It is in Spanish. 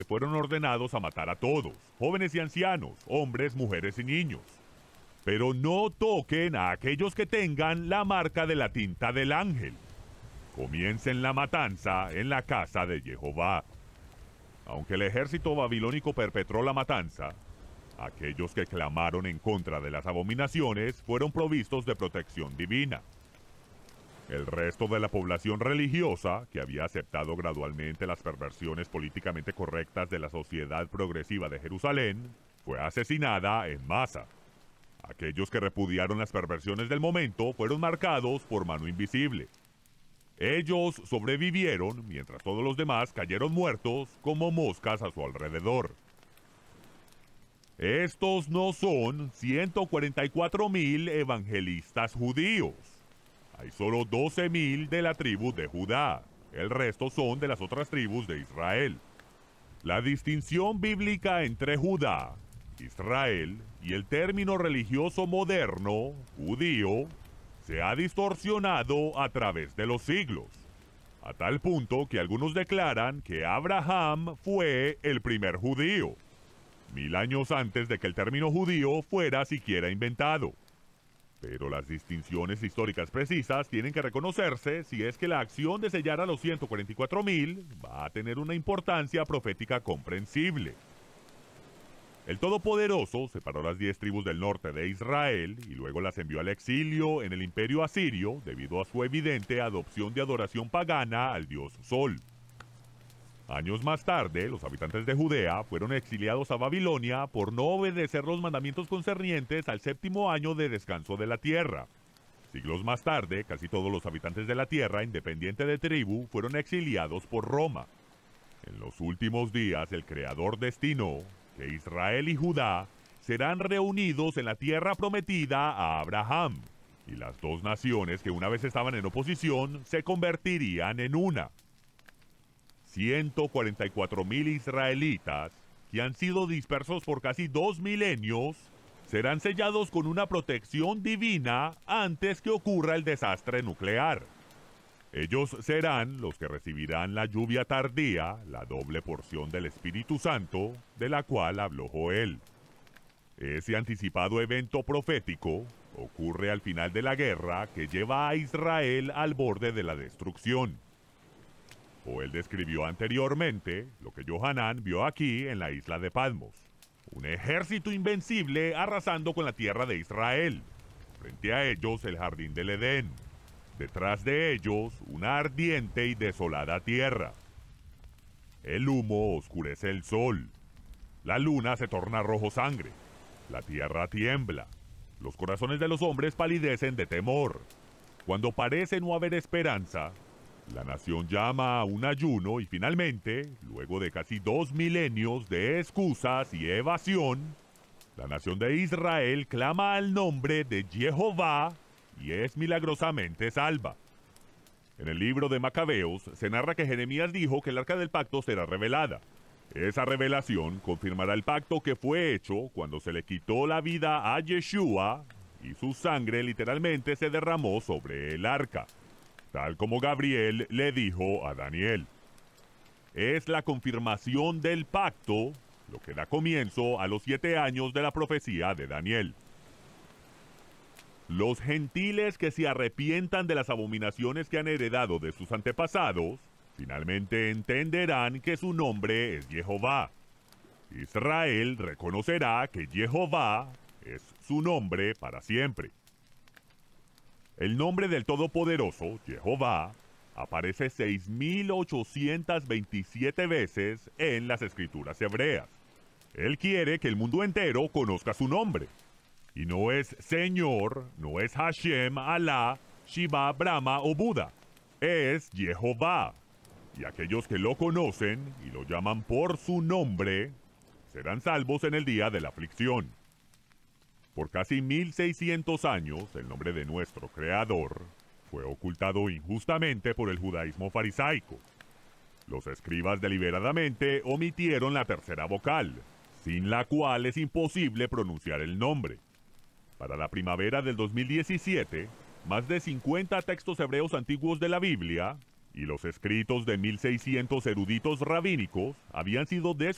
fueron ordenados a matar a todos, jóvenes y ancianos, hombres, mujeres y niños. Pero no toquen a aquellos que tengan la marca de la tinta del ángel. Comiencen la matanza en la casa de Jehová. Aunque el ejército babilónico perpetró la matanza, aquellos que clamaron en contra de las abominaciones fueron provistos de protección divina. El resto de la población religiosa, que había aceptado gradualmente las perversiones políticamente correctas de la sociedad progresiva de Jerusalén, fue asesinada en masa. Aquellos que repudiaron las perversiones del momento fueron marcados por mano invisible. Ellos sobrevivieron mientras todos los demás cayeron muertos como moscas a su alrededor. Estos no son 144,000 evangelistas judíos. Hay solo 12,000 de la tribu de Judá. El resto son de las otras tribus de Israel. La distinción bíblica entre Judá, Israel y el término religioso moderno, judío, se ha distorsionado a través de los siglos, a tal punto que algunos declaran que Abraham fue el primer judío, 1000 años antes de que el término judío fuera siquiera inventado. Pero las distinciones históricas precisas tienen que reconocerse si es que la acción de sellar a los 144,000 va a tener una importancia profética comprensible. El Todopoderoso separó las 10 tribus del norte de Israel y luego las envió al exilio en el imperio asirio debido a su evidente adopción de adoración pagana al dios Sol. Años más tarde, los habitantes de Judea fueron exiliados a Babilonia por no obedecer los mandamientos concernientes al 7º año de descanso de la tierra. Siglos más tarde, casi todos los habitantes de la tierra, independiente de tribu, fueron exiliados por Roma. En los últimos días, el Creador destinó que Israel y Judá serán reunidos en la tierra prometida a Abraham, y las dos naciones que una vez estaban en oposición se convertirían en una. 144,000 israelitas, que han sido dispersos por casi 2 milenios, serán sellados con una protección divina antes que ocurra el desastre nuclear. Ellos serán los que recibirán la lluvia tardía, la doble porción del Espíritu Santo, de la cual habló Joel. Ese anticipado evento profético ocurre al final de la guerra que lleva a Israel al borde de la destrucción. Joel describió anteriormente lo que Johanán vio aquí en la isla de Patmos: un ejército invencible arrasando con la tierra de Israel. Frente a ellos el jardín del Edén. Detrás de ellos una ardiente y desolada tierra. El humo oscurece el sol. La luna se torna rojo sangre. La tierra tiembla. Los corazones de los hombres palidecen de temor. Cuando parece no haber esperanza, la nación llama a un ayuno y finalmente, luego de casi 2 milenios de excusas y evasión, la nación de Israel clama al nombre de Jehová y es milagrosamente salva. En el libro de Macabeos se narra que Jeremías dijo que el arca del pacto será revelada. Esa revelación confirmará el pacto que fue hecho cuando se le quitó la vida a Yeshua y su sangre literalmente se derramó sobre el arca, tal como Gabriel le dijo a Daniel. Es la confirmación del pacto lo que da comienzo a los 7 años de la profecía de Daniel. Los gentiles que se arrepientan de las abominaciones que han heredado de sus antepasados, finalmente entenderán que su nombre es Jehová. Israel reconocerá que Jehová es su nombre para siempre. El nombre del Todopoderoso, Jehová, aparece 6,827 veces en las escrituras hebreas. Él quiere que el mundo entero conozca su nombre. Y no es Señor, no es Hashem, Alá, Shiva, Brahma o Buda. Es Jehová. Y aquellos que lo conocen y lo llaman por su nombre, serán salvos en el día de la aflicción. Por casi 1600 años, el nombre de nuestro Creador fue ocultado injustamente por el judaísmo farisaico. Los escribas deliberadamente omitieron la tercera vocal, sin la cual es imposible pronunciar el nombre. Para la primavera del 2017, más de 50 textos hebreos antiguos de la Biblia y los escritos de 1600 eruditos rabínicos habían sido descubiertos